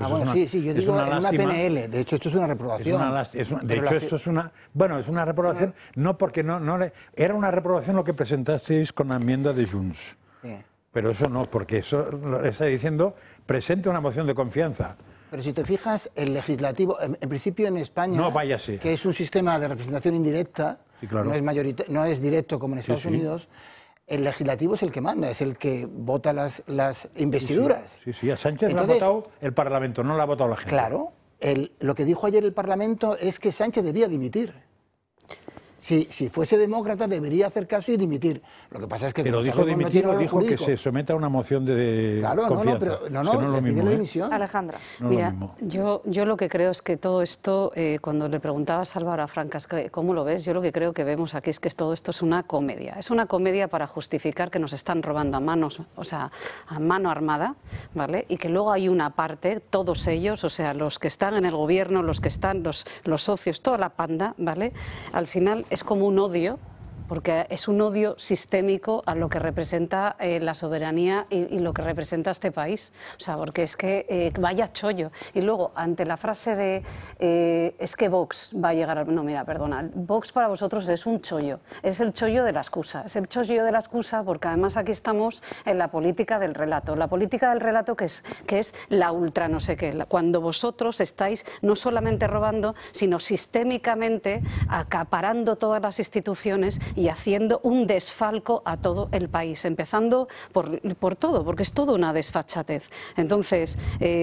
que sí, yo digo en una PNL, de hecho esto es una reprobación. De hecho esto es una... Bueno, es una reprobación, no porque era una reprobación lo que presentasteis con la enmienda de Junts. Sí. Pero eso no, porque eso lo está diciendo, presente una moción de confianza. Pero si te fijas, el legislativo, en principio en España, que es un sistema de representación indirecta, sí, claro, no es directo como en Estados Unidos, el legislativo es el que manda, es el que vota las investiduras. Sí, a Sánchez la ha votado el Parlamento, no la ha votado la gente. Claro, lo que dijo ayer el Parlamento es que Sánchez debía dimitir. Si fuese demócrata debería hacer caso y dimitir. Lo que pasa es que... Pero dijo dimitir o dijo que se someta a una moción de confianza. No, le pide la dimisión. Alejandra. Mira, yo lo que creo es que todo esto, cuando le preguntabas a Álvaro Francas cómo lo ves, yo lo que creo que vemos aquí es que todo esto es una comedia. Es una comedia para justificar que nos están robando a mano armada, ¿vale? Y que luego hay una parte, todos ellos, o sea, los que están en el gobierno, los que están, los socios, toda la panda, ¿vale? Al final es como un odio, porque es un odio sistémico a lo que representa la soberanía y lo que representa este país. O sea, porque es que vaya chollo. Y luego, ante la frase de es que Vox va a llegar al... No, mira, perdona, Vox para vosotros es un chollo. Es el chollo de la excusa. Es el chollo de la excusa porque además aquí estamos en la política del relato. La política del relato que es la ultra no sé qué. Cuando vosotros estáis no solamente robando, sino sistémicamente acaparando todas las instituciones y haciendo un desfalco a todo el país, empezando por todo, porque es todo una desfachatez. Entonces,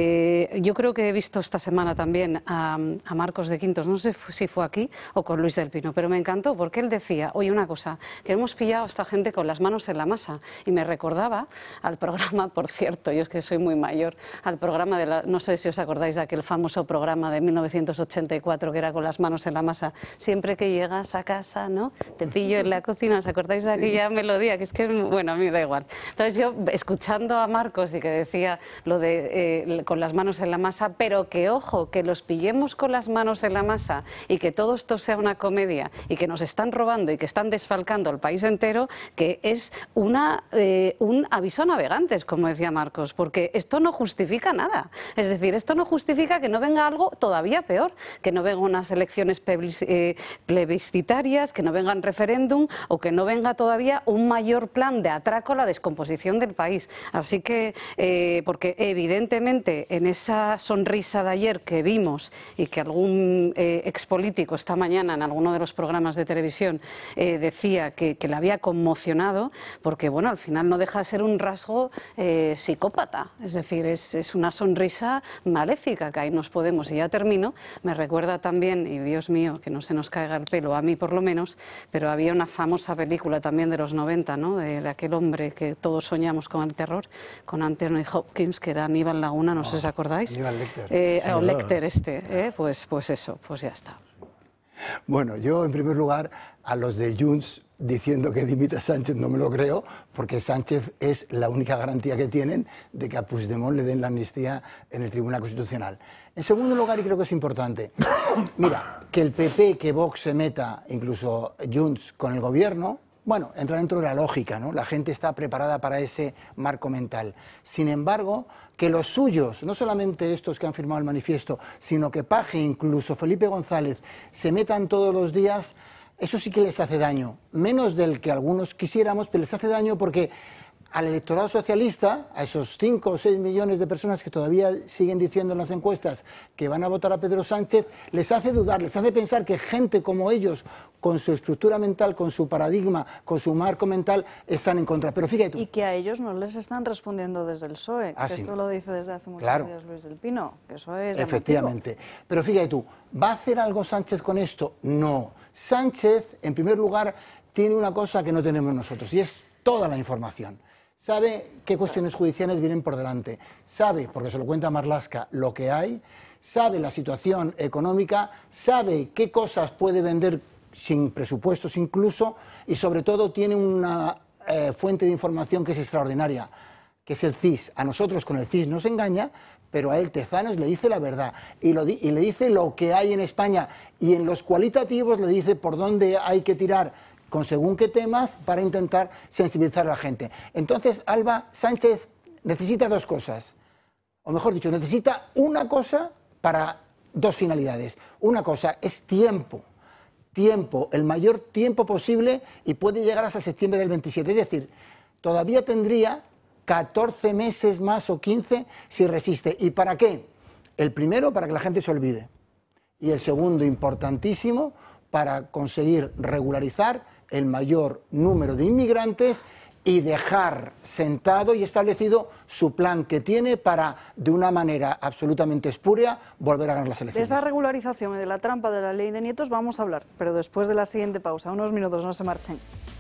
yo creo que he visto esta semana también a Marcos de Quintos, no sé si fue aquí o con Luis del Pino, pero me encantó porque él decía, oye, una cosa, que hemos pillado a esta gente con las manos en la masa, y me recordaba al programa, por cierto, yo es que soy muy mayor, al programa no sé si os acordáis de aquel famoso programa de 1984 que era con las manos en la masa, siempre que llegas a casa, ¿no? Te pillo en la cocina, ¿os acordáis de aquella melodía? Que es que, bueno, a mí da igual. Entonces yo, escuchando a Marcos y que decía lo de con las manos en la masa, pero que ojo, que los pillemos con las manos en la masa y que todo esto sea una comedia y que nos están robando y que están desfalcando al país entero, que es un aviso a navegantes, como decía Marcos, porque esto no justifica nada. Es decir, esto no justifica que no venga algo todavía peor, que no vengan unas elecciones plebiscitarias, que no vengan referéndum o que no venga todavía un mayor plan de atraco a la descomposición del país. Así que, porque evidentemente en esa sonrisa de ayer que vimos y que algún expolítico esta mañana en alguno de los programas de televisión decía que le había conmocionado, porque bueno, al final no deja de ser un rasgo psicópata, es decir, es una sonrisa maléfica, que ahí nos podemos, y ya termino, me recuerda también, y Dios mío, que no se nos caiga el pelo, a mí por lo menos, pero había una famosa película también de los 90, ¿no? De aquel hombre que todos soñamos con el terror, con Anthony Hopkins, que era Aníbal Laguna, no sé si os acordáis. Aníbal Lecter. O Lecter pues eso, pues ya está. Bueno, yo en primer lugar a los de Junts diciendo que dimita a Sánchez no me lo creo, porque Sánchez es la única garantía que tienen de que a Puigdemont le den la amnistía en el Tribunal Constitucional. En segundo lugar, y creo que es importante, mira, que el PP, que Vox se meta, incluso Junts, con el gobierno, bueno, entra dentro de la lógica, ¿no? La gente está preparada para ese marco mental. Sin embargo, que los suyos, no solamente estos que han firmado el manifiesto, sino que Paje, incluso Felipe González, se metan todos los días, eso sí que les hace daño. Menos del que algunos quisiéramos, pero les hace daño porque al electorado socialista, a esos 5 o 6 millones de personas que todavía siguen diciendo en las encuestas que van a votar a Pedro Sánchez, les hace dudar, les hace pensar que gente como ellos, con su estructura mental, con su paradigma, con su marco mental, están en contra. Pero fíjate tú. Y que a ellos no les están respondiendo desde el PSOE, que sí. Esto lo dice desde hace muchos días Luis del Pino, que eso es efectivamente. Pero fíjate tú, ¿va a hacer algo Sánchez con esto? No. Sánchez, en primer lugar, tiene una cosa que no tenemos nosotros, y es toda la información. Sabe qué cuestiones judiciales vienen por delante, sabe, porque se lo cuenta Marlaska, lo que hay, sabe la situación económica, sabe qué cosas puede vender sin presupuestos incluso, y sobre todo tiene una fuente de información que es extraordinaria, que es el CIS. A nosotros con el CIS nos engaña, pero a él Tezanos le dice la verdad y le dice lo que hay en España, y en los cualitativos le dice por dónde hay que tirar con según qué temas para intentar sensibilizar a la gente. Entonces, Alba, Sánchez necesita dos cosas. o mejor dicho, necesita una cosa para dos finalidades. Una cosa es tiempo, el mayor tiempo posible, y puede llegar hasta septiembre del 27. Es decir, todavía tendría 14 meses más o 15 si resiste. ¿Y para qué? El primero, para que la gente se olvide. Y el segundo, importantísimo, para conseguir regularizar el mayor número de inmigrantes y dejar sentado y establecido su plan que tiene para, de una manera absolutamente espúrea, volver a ganar las elecciones. De esa regularización y de la trampa de la ley de nietos vamos a hablar, pero después de la siguiente pausa. Unos minutos, no se marchen.